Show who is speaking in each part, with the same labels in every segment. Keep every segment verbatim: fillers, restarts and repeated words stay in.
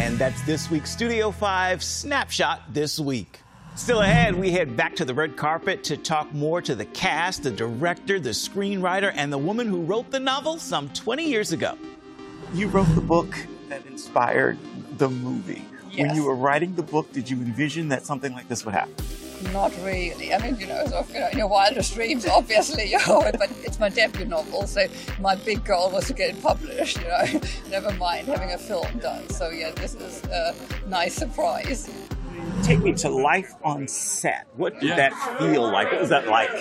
Speaker 1: And that's this week's Studio five Snapshot This Week. Still ahead, we head back to the red carpet to talk more to the cast, the director, the screenwriter, and the woman who wrote the novel some twenty years ago. You wrote the book that inspired the movie.
Speaker 2: Yes.
Speaker 1: When you were writing the book, did you envision that something like this would happen?
Speaker 2: Not really. I mean, you know, sort of, you know, in your wildest dreams, obviously, you know, but it's my debut novel, so my big goal was to get it published, you know, never mind having a film done. So, yeah, this is a nice surprise.
Speaker 1: Take me to life on set. What did
Speaker 3: Yeah.
Speaker 1: that feel like? What was that like?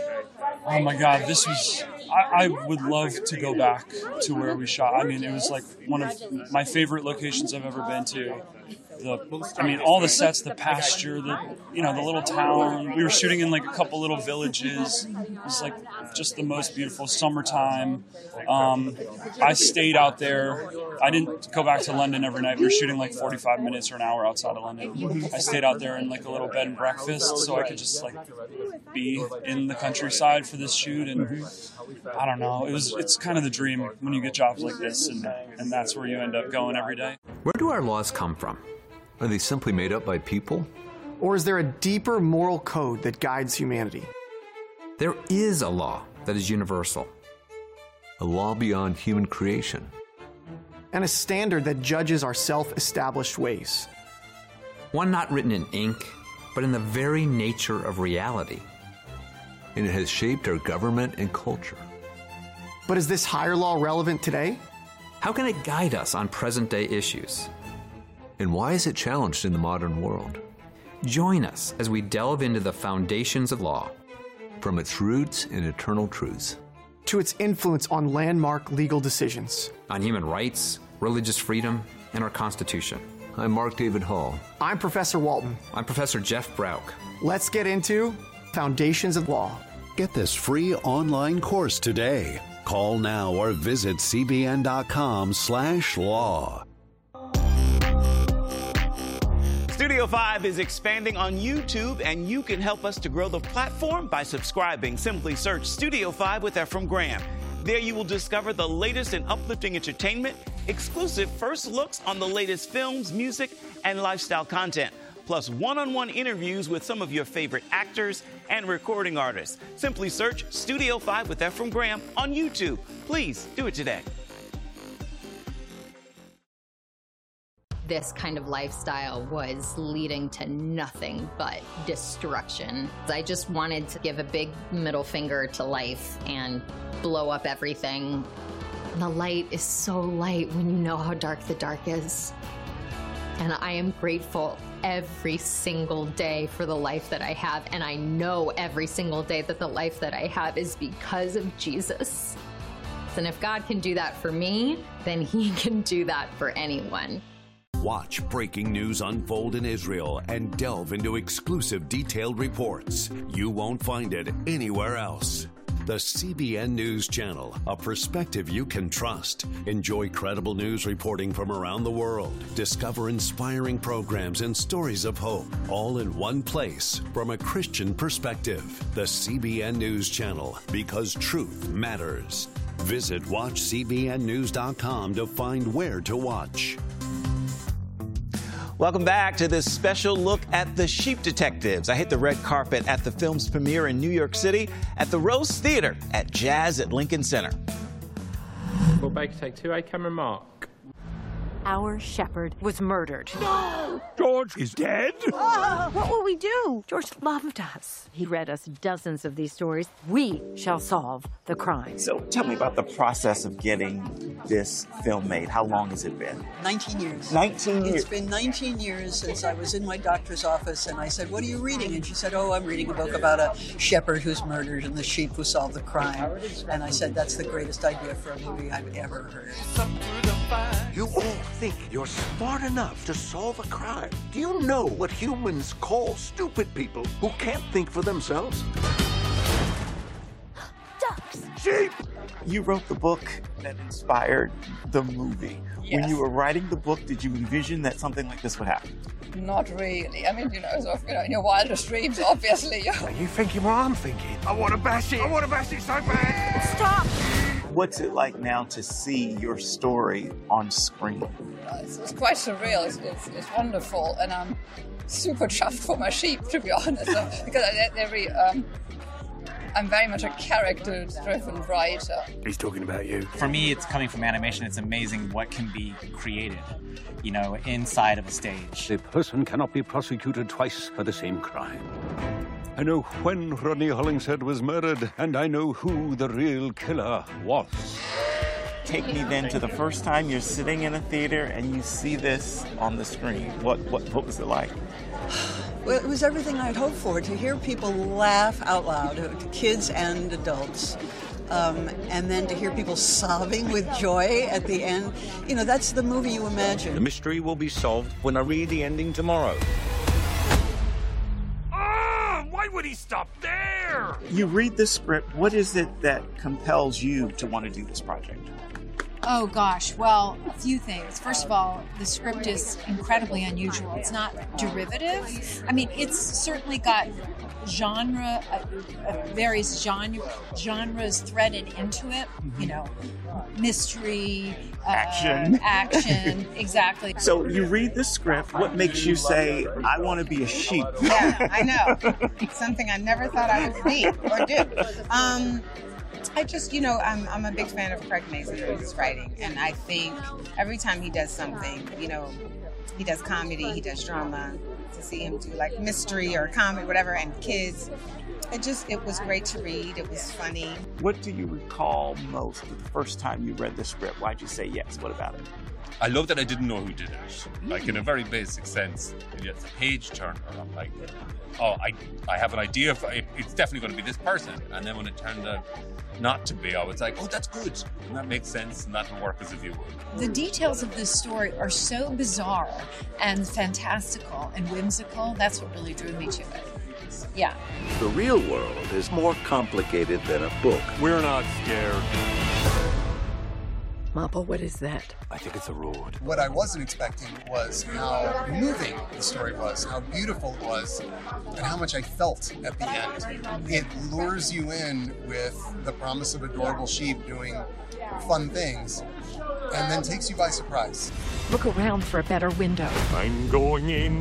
Speaker 3: Oh my God, this was, I, I would love to go back to where we shot. I mean, it was like one of my favorite locations I've ever been to. The, I mean, all the sets, the pasture, the, you know, the little town. We were shooting in like a couple little villages. It was like just the most beautiful summertime. Um, I stayed out there. I didn't go back to London every night. We were shooting like forty-five minutes or an hour outside of London. I stayed out there in like a little bed and breakfast so I could just like be in the countryside for this shoot. And I don't know, it was, it's kind of the dream when you get jobs like this, and, and that's where you end up going every day.
Speaker 4: Where do our laws come from? Are they simply made up by people?
Speaker 5: Or is there a deeper moral code that guides humanity?
Speaker 4: There is a law that is universal.
Speaker 6: A law beyond human creation.
Speaker 5: And a standard that judges our self-established ways.
Speaker 4: One not written in ink, but in the very nature of reality.
Speaker 6: And it has shaped our government and culture.
Speaker 5: But is this higher law relevant today?
Speaker 4: How can it guide us on present-day issues?
Speaker 6: And why is it challenged in the modern world?
Speaker 4: Join us as we delve into the foundations of law.
Speaker 6: From its roots and eternal truths.
Speaker 5: To its influence on landmark legal decisions.
Speaker 4: On human rights, religious freedom, and our Constitution.
Speaker 6: I'm Mark David Hall.
Speaker 5: I'm Professor Walton.
Speaker 4: I'm Professor Jeff Brauch.
Speaker 5: Let's get into Foundations of Law.
Speaker 7: Get this free online course today. Call now or visit cbn.com slash law.
Speaker 1: Studio five is expanding on YouTube, and you can help us to grow the platform by subscribing. Simply search Studio five with Efrem Graham. There you will discover the latest in uplifting entertainment, exclusive first looks on the latest films, music, and lifestyle content, plus one-on-one interviews with some of your favorite actors and recording artists. Simply search Studio five with Efrem Graham on YouTube. Please do it today.
Speaker 8: This kind of lifestyle was leading to nothing but destruction. I just wanted to give a big middle finger to life and blow up everything. The light is so light when you know how dark the dark is. And I am grateful every single day for the life that I have. And I know every single day that the life that I have is because of Jesus. And if God can do that for me, then He can do that for anyone.
Speaker 7: Watch breaking news unfold in Israel and delve into exclusive detailed reports. You won't find it anywhere else. The C B N News Channel, a perspective you can trust. Enjoy credible news reporting from around the world. Discover inspiring programs and stories of hope, all in one place from a Christian perspective. The C B N News Channel, because truth matters. Visit watch c b n news dot com to find where to watch.
Speaker 1: Welcome back to this special look at The Sheep Detectives. I hit the red carpet at the film's premiere in New York City at the Rose Theater at Jazz at Lincoln Center.
Speaker 9: Well, Baker, take two, A camera mark.
Speaker 10: Our shepherd was murdered.
Speaker 11: No! George is dead?
Speaker 10: Oh, what will we do? George loved us. He read us dozens of these stories. We shall solve the crime.
Speaker 1: So tell me about the process of getting this film made. How long has it been?
Speaker 12: nineteen years.
Speaker 1: nineteen years.
Speaker 12: It's been nineteen years since I was in my doctor's office, and I said, what are you reading? And she said, oh, I'm reading a book about a shepherd who's murdered and the sheep who solve the crime. And I said, that's the greatest idea for a movie I've ever heard.
Speaker 11: You all think you're smart enough to solve a crime. Do you know what humans call stupid people who can't think for themselves?
Speaker 10: Ducks!
Speaker 11: Sheep!
Speaker 1: You wrote the book that inspired the movie.
Speaker 2: Yes.
Speaker 1: When you were writing the book, did you envision that something like this would happen?
Speaker 2: Not really. I mean, you know, sort of, you know, in your wildest dreams, obviously. You know.
Speaker 11: Are you thinking what I'm thinking? I want to bash it. I want to bash it so bad.
Speaker 10: Stop!
Speaker 1: What's it like now to see your story on screen?
Speaker 2: It's, it's quite surreal. It's, it's, it's wonderful, and I'm super chuffed for my sheep, to be honest, so, because I, they're very, um, I'm very much a character-driven writer.
Speaker 13: He's talking about you.
Speaker 14: For me, it's coming from animation. It's amazing what can be created, you know, inside of a stage.
Speaker 11: A person cannot be prosecuted twice for the same crime.
Speaker 15: I know when Rodney Hollingshead was murdered, and I know who the real killer was.
Speaker 1: Take me then to the first time you're sitting in a theater and you see this on the screen. What what, what was it like?
Speaker 12: Well, it was everything I'd hoped for, to hear people laugh out loud, kids and adults. Um, and then to hear people sobbing with joy at the end. You know, that's the movie you imagine.
Speaker 16: The mystery will be solved when I read the ending tomorrow.
Speaker 13: Why would he stop there?
Speaker 1: You read the script. What is it that compels you to want to do this project?
Speaker 17: Oh gosh, well, a few things. First of all, the script is incredibly unusual. It's not derivative. I mean, it's certainly got genre, uh, uh, various genre, genres threaded into it. You know, mystery, uh,
Speaker 1: action,
Speaker 17: action, exactly.
Speaker 1: So you read the script. What makes you say, "I want to be a sheep"?
Speaker 18: Yeah, I know. Something I never thought I would be or do. Um, I just, you know, I'm I'm a big fan of Craig Mazin and his writing, and I think every time he does something, you know, he does comedy, he does drama. To see him do like mystery or comedy, whatever, and kids, it just it was great to read. It was funny.
Speaker 1: What do you recall most of the first time you read the script? Why'd you say yes? What about it?
Speaker 19: I love that I didn't know who did it. Like, in a very basic sense, it's a page turner. I'm like, oh, I I have an idea of it, it's definitely going to be this person. And then when it turned out not to be, I was like, oh, that's good. And that makes sense, and that will work as a viewer.
Speaker 17: The details of this story are so bizarre and fantastical and whimsical. That's what really drew me to it. Yeah.
Speaker 11: The real world is more complicated than a book.
Speaker 13: We're not scared.
Speaker 10: Mappa, what is that?
Speaker 13: I think it's a road.
Speaker 20: What I wasn't expecting was how moving the story was, how beautiful it was, and how much I felt at the end. It lures you in with the promise of adorable sheep doing fun things, and then takes you by surprise.
Speaker 10: Look around for a better window.
Speaker 13: I'm going in.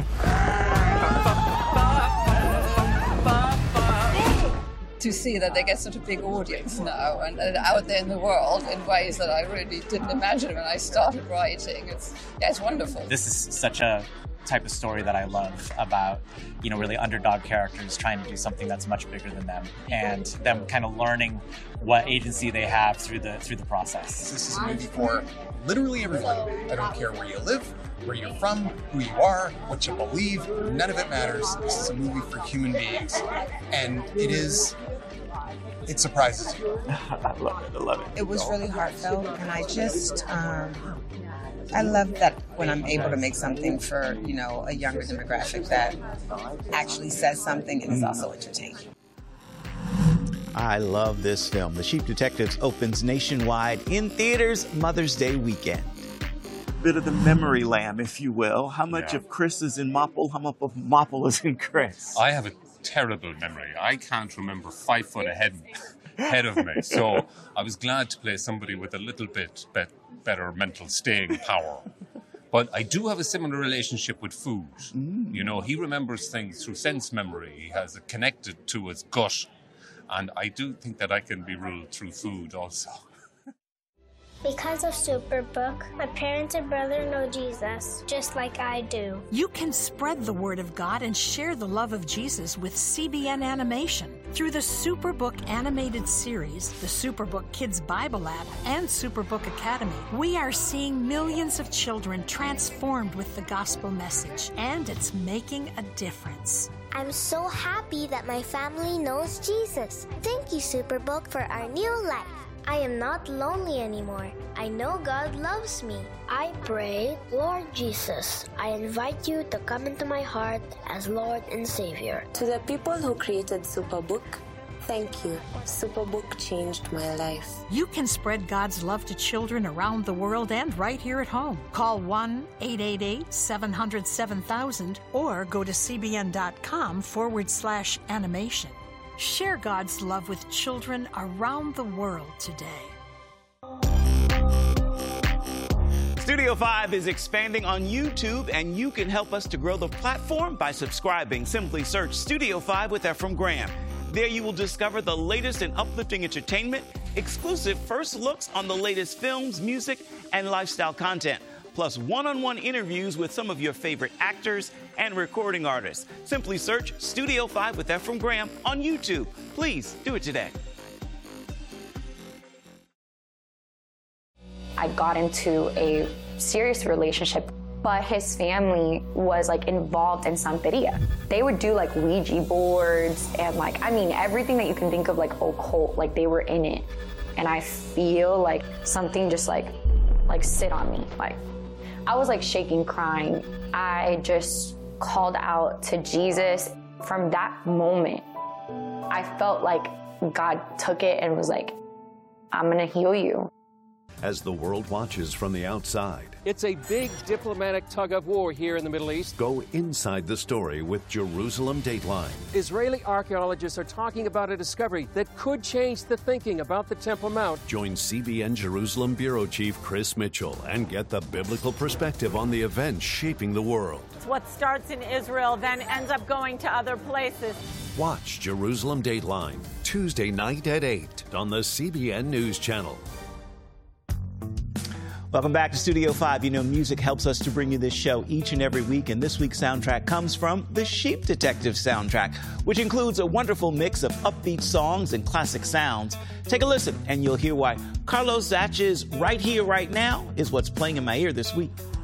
Speaker 2: To see that they get such a big audience now and, and out there in the world in ways that I really didn't imagine when I started writing. It's yeah, it's wonderful.
Speaker 14: This is such a type of story that I love, about, you know, really underdog characters trying to do something that's much bigger than them, and them kind of learning what agency they have through the through the process.
Speaker 20: This is a movie for literally everyone. I don't care where you live, where you're from, who you are, what you believe, none of it matters. This is a movie for human beings. And it is, it surprises you.
Speaker 1: I love it, I love it.
Speaker 18: It was really heartfelt, and I just, um, I love that when I'm able to make something for, you know, a younger demographic that actually says something and is also entertaining.
Speaker 1: I love this film. The Sheep Detectives opens nationwide in theaters Mother's Day weekend. Bit of the memory lamb, if you will. How much
Speaker 19: Yeah.
Speaker 1: of Chris is in Mopple? How much of Mopple is in Chris?
Speaker 19: I have a terrible memory. I can't remember five foot ahead, ahead of me. So I was glad to play somebody with a little bit be- better mental staying power. But I do have a similar relationship with food.
Speaker 1: Mm.
Speaker 19: You know, he remembers things through sense memory. He has it connected to his gut. And I do think that I can be ruled through food also.
Speaker 21: Because of Superbook, my parents and brother know Jesus, just like I do.
Speaker 22: You can spread the word of God and share the love of Jesus with C B N Animation. Through the Superbook animated series, the Superbook Kids Bible app, and Superbook Academy, we are seeing millions of children transformed with the gospel message, and it's making a difference.
Speaker 21: I'm so happy that my family knows Jesus. Thank you, Superbook, for our new life. I am not lonely anymore. I know God loves me. I pray, Lord Jesus, I invite you to come into my heart as Lord and Savior.
Speaker 23: To the people who created Superbook, thank you. Superbook changed my life.
Speaker 22: You can spread God's love to children around the world and right here at home. Call one eight eight eight, seven hundred, seven thousand or go to cbn.com forward slash animation. Share God's love with children around the world today.
Speaker 1: Studio five is expanding on YouTube, and you can help us to grow the platform by subscribing. Simply search Studio five with Ephraim Graham. There you will discover the latest in uplifting entertainment, exclusive first looks on the latest films, music, and lifestyle content, plus one-on-one interviews with some of your favorite actors and recording artists. Simply search Studio five with Ephraim Graham on YouTube. Please do it today.
Speaker 3: I got into a serious relationship, but his family was like involved in Santeria. They would do like Ouija boards and like, I mean, everything that you can think of like occult, like they were in it. And I feel like something just like, like sit on me. Like I was like shaking, crying. I just called out to Jesus. From that moment, I felt like God took it and was like, I'm gonna heal you.
Speaker 7: As the world watches from the outside,
Speaker 4: it's a big diplomatic tug of war here in the Middle East.
Speaker 7: Go inside the story with Jerusalem Dateline.
Speaker 4: Israeli archaeologists are talking about a discovery that could change the thinking about the Temple Mount.
Speaker 7: Join C B N Jerusalem Bureau Chief Chris Mitchell and get the biblical perspective on the events shaping the world.
Speaker 6: What starts in Israel then ends up going to other places.
Speaker 7: Watch Jerusalem Dateline Tuesday night at eight on the C B N News Channel.
Speaker 1: Welcome back to Studio five. You know, music helps us to bring you this show each and every week, and this week's soundtrack comes from the Sheep Detective soundtrack, which includes a wonderful mix of upbeat songs and classic sounds. Take a listen, and you'll hear why Carlos Zach's Right Here, Right Now is what's playing in my ear this week.